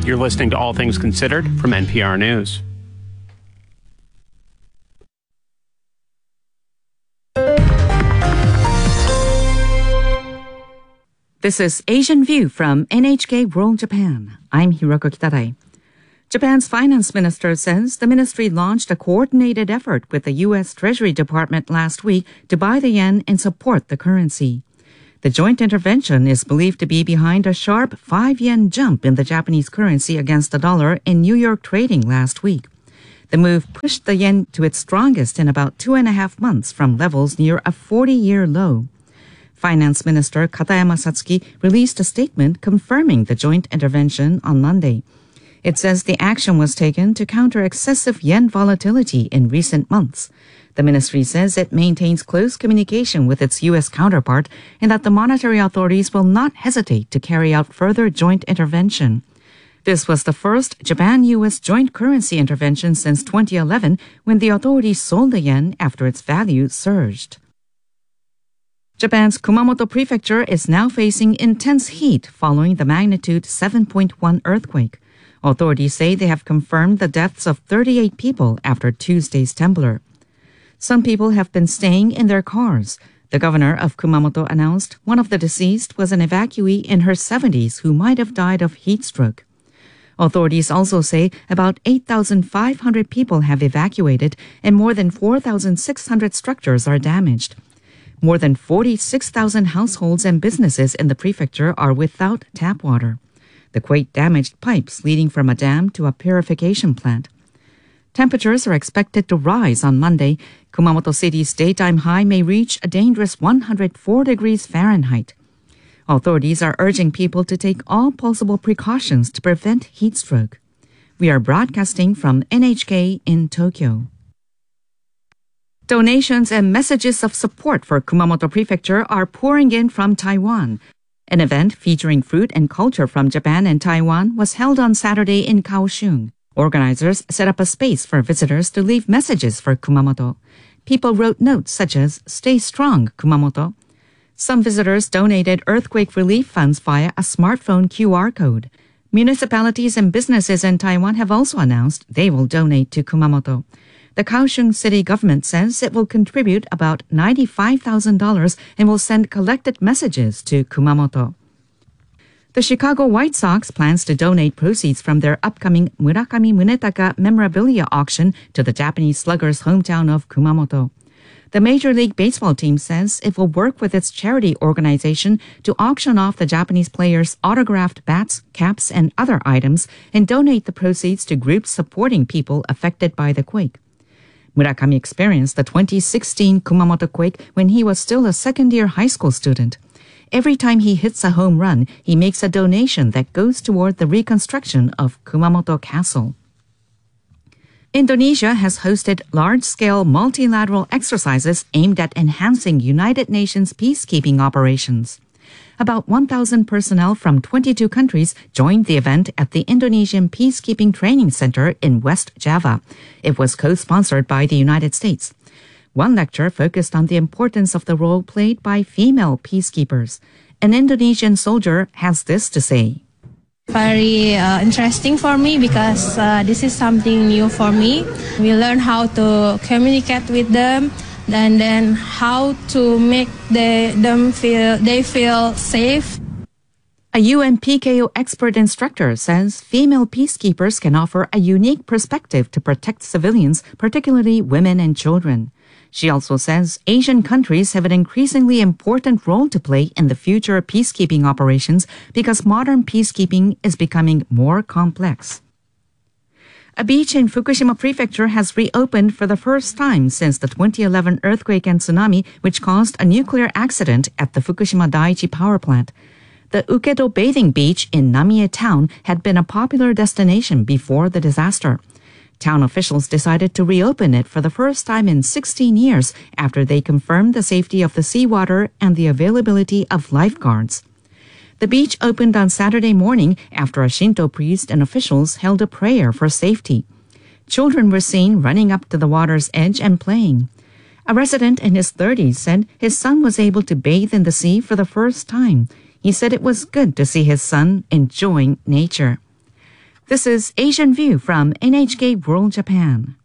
You're listening to All Things Considered from NPR News. This is Asian View from NHK World Japan. I'm Hiroko Kitadai. Japan's finance minister says the ministry launched a coordinated effort with the U.S. Treasury Department last week to buy the yen and support the currency. The joint intervention is believed to be behind a sharp 5 yen jump in the Japanese currency against the dollar in New York trading last week. The move pushed the yen to its strongest in about 2.5 months from levels near a 40-year low. Finance Minister Katayama Satsuki released a statement confirming the joint intervention on Monday. It says the action was taken to counter excessive yen volatility in recent months. The ministry says it maintains close communication with its U.S. counterpart and that the monetary authorities will not hesitate to carry out further joint intervention. This was the first Japan-U.S. joint currency intervention since 2011 when the authorities sold the yen after its value surged. Japan's Kumamoto Prefecture is now facing intense heat following the magnitude 7.1 earthquake. Authorities say they have confirmed the deaths of 38 people after Tuesday's temblor. Some people have been staying in their cars. The governor of Kumamoto announced one of the deceased was an evacuee in her 70s who might have died of heat stroke. Authorities also say about 8,500 people have evacuated and more than 4,600 structures are damaged. More than 46,000 households and businesses in the prefecture are without tap water. The quake damaged pipes leading from a dam to a purification plant. Temperatures are expected to rise on Monday. Kumamoto City's daytime high may reach a dangerous 104 degrees Fahrenheit. Authorities are urging people to take all possible precautions to prevent heat stroke. We are broadcasting from NHK in Tokyo. Donations and messages of support for Kumamoto Prefecture are pouring in from Taiwan. An event featuring fruit and culture from Japan and Taiwan was held on Saturday in Kaohsiung. Organizers set up a space for visitors to leave messages for Kumamoto. People wrote notes such as, "Stay strong, Kumamoto." Some visitors donated earthquake relief funds via a smartphone QR code. Municipalities and businesses in Taiwan have also announced they will donate to Kumamoto. The Kaohsiung city government says it will contribute about $95,000 and will send collected messages to Kumamoto. The Chicago White Sox plans to donate proceeds from their upcoming Murakami Munetaka memorabilia auction to the Japanese slugger's hometown of Kumamoto. The Major League Baseball team says it will work with its charity organization to auction off the Japanese players' autographed bats, caps, and other items and donate the proceeds to groups supporting people affected by the quake. Murakami experienced the 2016 Kumamoto quake when he was still a second-year high school student. Every time he hits a home run, he makes a donation that goes toward the reconstruction of Kumamoto Castle. Indonesia has hosted large-scale multilateral exercises aimed at enhancing United Nations peacekeeping operations. About 1,000 personnel from 22 countries joined the event at the Indonesian Peacekeeping Training Center in West Java. It was co-sponsored by the United States. One lecture focused on the importance of the role played by female peacekeepers. An Indonesian soldier has this to say. Very interesting for me because this is something new for me. We learn how to communicate with them and then how to make them feel safe. A UN PKO expert instructor says female peacekeepers can offer a unique perspective to protect civilians, particularly women and children. She also says Asian countries have an increasingly important role to play in the future peacekeeping operations because modern peacekeeping is becoming more complex. A beach in Fukushima Prefecture has reopened for the first time since the 2011 earthquake and tsunami, which caused a nuclear accident at the Fukushima Daiichi power plant. The Ukedo bathing beach in Namie town had been a popular destination before the disaster. Town officials decided to reopen it for the first time in 16 years after they confirmed the safety of the seawater and the availability of lifeguards. The beach opened on Saturday morning after a Shinto priest and officials held a prayer for safety. Children were seen running up to the water's edge and playing. A resident in his 30s said his son was able to bathe in the sea for the first time. He said it was good to see his son enjoying nature. This is Asian View from NHK World Japan.